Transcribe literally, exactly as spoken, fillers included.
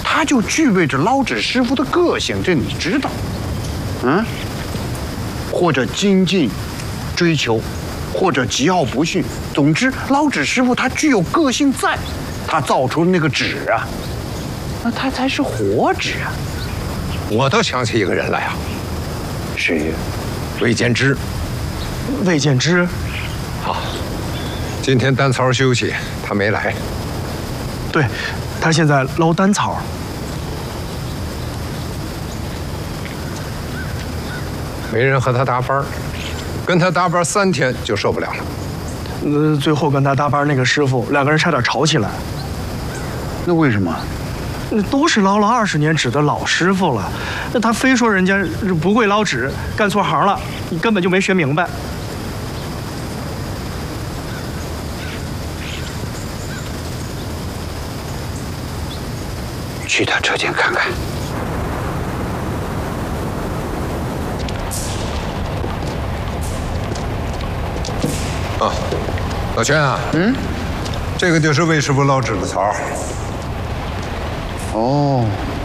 他就具备着捞纸师傅的个性，这你知道，嗯？或者精进追求，或者桀骜不驯。总之，捞纸师傅他具有个性在，他造出的那个纸啊，那他才是活纸啊。 我倒想起一个人来啊， 谁？ 魏建之。 魏建之， 好，今天单槽休息，他没来。 对，他现在捞单槽。 没人和他搭班，跟他搭班三天就受不了了。 呃，最后跟他搭班那个师傅，两个人差点吵起来。 那为什么？ 那都是捞了二十年纸的老师傅了，那他非说人家不会捞纸，干错行了，你根本就没学明白。 去他车间看看。 啊，老全啊，嗯，这个就是魏师傅捞纸的槽。 哦，